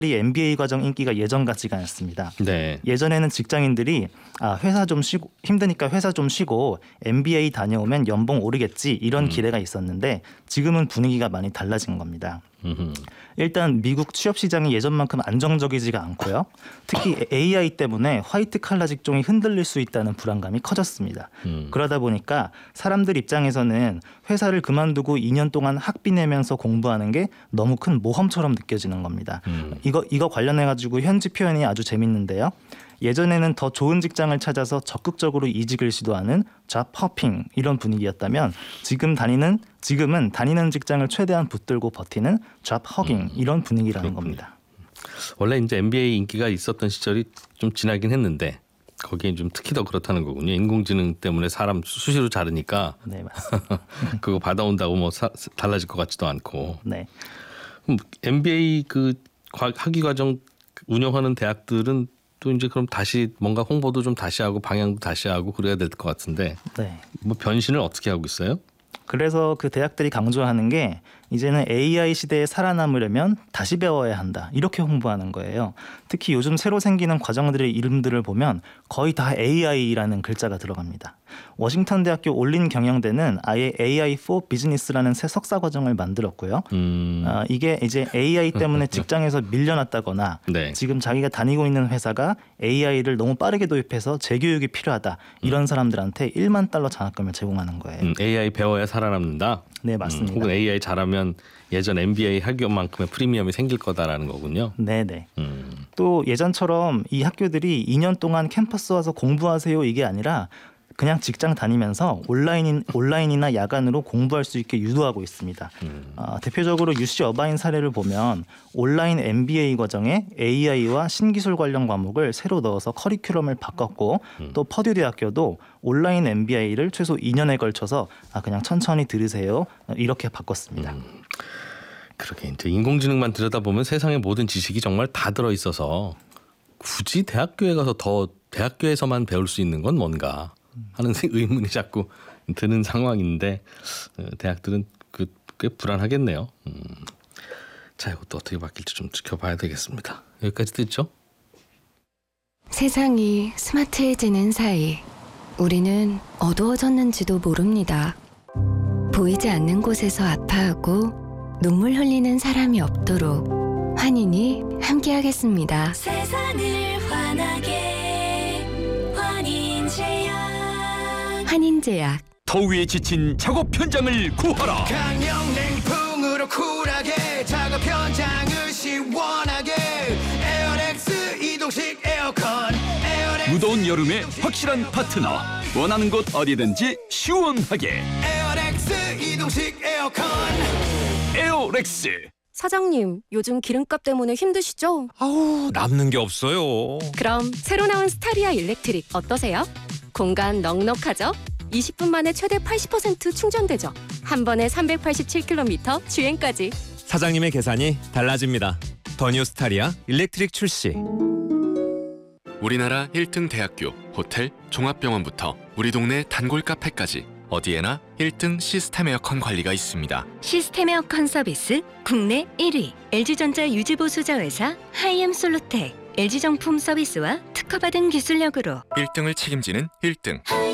이 MBA 과정 인기가 예전 같지가 않습니다. 네. 예전에는 직장인들이 회사 좀 쉬고 힘드니까 회사 좀 쉬고 MBA 다녀오면 연봉 오르겠지 이런 기대가 있었는데 지금은 분위기가 많이 달라진 겁니다. 일단 미국 취업 시장이 예전만큼 안정적이지가 않고요. 특히 AI 때문에 화이트 칼라 직종이 흔들릴 수 있다는 불안감이 커졌습니다. 그러다 보니까 사람들 입장에서는 회사를 그만두고 2년 동안 학비 내면서 공부하는 게 너무 큰 모험처럼 느껴지는 겁니다. 이거 관련해 가지고 현지 표현이 아주 재밌는데요. 예전에는 더 좋은 직장을 찾아서 적극적으로 이직을 시도하는 잡 허핑 이런 분위기였다면 지금은 다니는 직장을 최대한 붙들고 버티는 잡 허깅 이런 분위기라는 겁니다. 원래 이제 MBA 인기가 있었던 시절이 좀 지나긴 했는데 거기에 좀 특히 더 그렇다는 거군요. 인공지능 때문에 사람 수시로 자르니까 네, 맞습니다. 그거 받아온다고 뭐 달라질 것 같지도 않고. 네. 그럼 MBA 그 학위 과정 운영하는 대학들은 또 이제 그럼 다시 뭔가 홍보도 좀 다시 하고 방향도 다시 하고 그래야 될 것 같은데 네. 뭐 변신을 어떻게 하고 있어요? 그래서 그 대학들이 강조하는 게 이제는 AI 시대에 살아남으려면 다시 배워야 한다 이렇게 홍보하는 거예요. 특히 요즘 새로 생기는 과정들의 이름들을 보면 거의 다 AI라는 글자가 들어갑니다. 워싱턴 대학교 올린 경영대는 아예 AI for Business라는 새 석사 과정을 만들었고요. 이게 이제 AI 때문에 직장에서 밀려났다거나 네. 지금 자기가 다니고 있는 회사가 AI를 너무 빠르게 도입해서 재교육이 필요하다 이런 사람들한테 $10,000,000 장학금을 제공하는 거예요. AI 배워야 살아남는다? 네, 맞습니다. 혹은 AI 잘하면 예전 MBA 학교만큼의 프리미엄이 생길 거다라는 거군요. 네네. 또 예전처럼 이 학교들이 2년 동안 캠퍼스 와서 공부하세요 이게 아니라 그냥 직장 다니면서 온라인이나 야간으로 공부할 수 있게 유도하고 있습니다. 대표적으로 UC 어바인 사례를 보면 온라인 MBA 과정에 AI와 신기술 관련 과목을 새로 넣어서 커리큘럼을 바꿨고 또 퍼듀 대학교도 온라인 MBA를 최소 2년에 걸쳐서 그냥 천천히 들으세요 이렇게 바꿨습니다. 그렇게 이제 인공지능만 들여다보면 세상의 모든 지식이 정말 다 들어 있어서 굳이 대학교에 가서 더 대학교에서만 배울 수 있는 건 뭔가 하는 의문이 자꾸 드는 상황인데 대학들은 꽤 불안하겠네요. 자, 이것도 어떻게 바뀔지 좀 지켜봐야 되겠습니다. 여기까지 듣죠? 세상이 스마트해지는 사이 우리는 어두워졌는지도 모릅니다. 보이지 않는 곳에서 아파하고 눈물 흘리는 사람이 없도록 환인이 함께하겠습니다. 세상을 환하게 환인제약. 환인제약. 더위에 지친 작업 현장을 구하라. 강력 냉풍으로 쿨하게 작업 현장을 시원하게 에어렉스 이동식 에어컨 무더운 여름에 확실한 파트너. 원하는 곳 어디든지 시원하게. 에어렉스 이동식 에어컨 에어렉스. 사장님, 요즘 기름값 때문에 힘드시죠? 아우, 남는 게 없어요. 그럼 새로 나온 스타리아 일렉트릭 어떠세요? 공간 넉넉하죠? 20분 만에 최대 80% 충전되죠? 한 번에 387km 주행까지. 사장님의 계산이 달라집니다. 더 뉴 스타리아 일렉트릭 출시. 우리나라 1등 대학교, 호텔, 종합병원부터 우리 동네 단골 카페까지 어디에나 1등 시스템 에어컨 관리가 있습니다. 시스템 에어컨 서비스 국내 1위 LG전자 유지보수자 회사 하이엠솔루텍 LG정품 서비스와 특허받은 기술력으로 1등을 책임지는 1등.